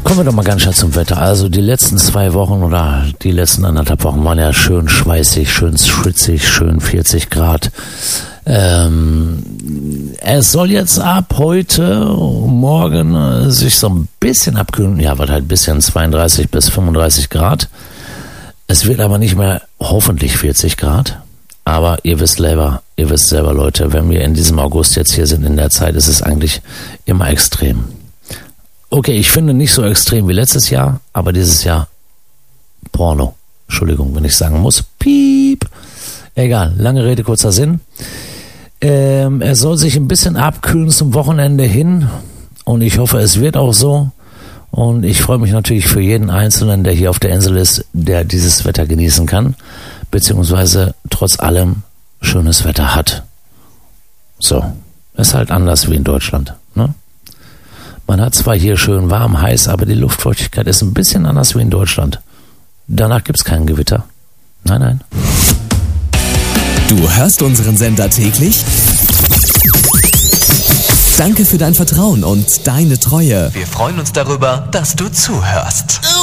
Kommen wir doch mal ganz schnell zum Wetter. Also die letzten 2 Wochen oder die letzten 1,5 Wochen waren ja schön schweißig, schön schwitzig, schön 40 Grad. Es soll jetzt ab heute, morgen sich so ein bisschen abkühlen. Ja, wird halt ein bisschen 32 bis 35 Grad. Es wird aber nicht mehr hoffentlich 40 Grad. Aber ihr wisst selber, Leute, wenn wir in diesem August jetzt hier sind in der Zeit, ist es eigentlich immer extrem. Okay, ich finde nicht so extrem wie letztes Jahr, aber dieses Jahr Porno. Entschuldigung, wenn ich sagen muss. Piep. Egal, lange Rede, kurzer Sinn. Er soll sich ein bisschen abkühlen zum Wochenende hin und ich hoffe, es wird auch so. Und ich freue mich natürlich für jeden Einzelnen, der hier auf der Insel ist, der dieses Wetter genießen kann, beziehungsweise trotz allem schönes Wetter hat. So, ist halt anders wie in Deutschland, ne? Man hat zwar hier schön warm, heiß, aber die Luftfeuchtigkeit ist ein bisschen anders wie in Deutschland. Danach gibt's kein Gewitter. Nein. Du hörst unseren Sender täglich? Danke für dein Vertrauen und deine Treue. Wir freuen uns darüber, dass du zuhörst.